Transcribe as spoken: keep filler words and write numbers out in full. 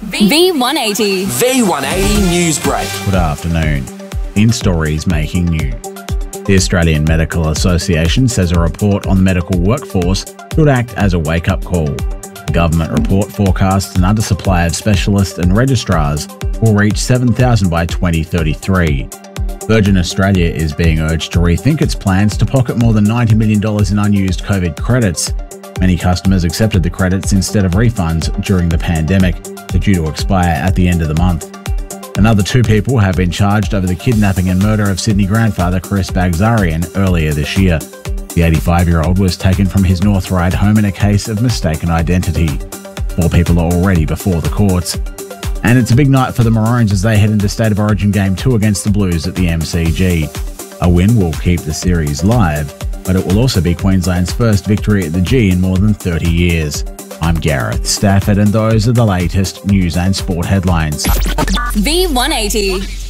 V one eighty. V one eighty News Break. Good afternoon. In stories making news. The Australian Medical Association says a report on the medical workforce could act as a wake-up call. The government report forecasts an undersupply of specialists and registrars will reach seven thousand by twenty thirty-three. Virgin Australia is being urged to rethink its plans to pocket more than ninety million dollars in unused COVID credits. Many customers accepted the credits instead of refunds during the pandemic. They're due to expire at the end of the month. Another two people have been charged over the kidnapping and murder of Sydney grandfather Chris Bagzarian earlier this year. The eighty-five-year-old was taken from his North Ryde home in a case of mistaken identity. Four people are already before the courts. And it's a big night for the Maroons as they head into State of Origin Game two against the Blues at the M C G. A win will keep the series live, but it will also be Queensland's first victory at the G in more than thirty years. I'm Gareth Stafford, and those are the latest news and sport headlines. V one eighty.